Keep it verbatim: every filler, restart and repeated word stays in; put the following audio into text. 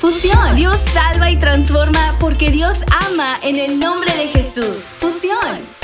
Fusión. Dios salva y transforma porque Dios ama en el nombre de Jesús. Fusión.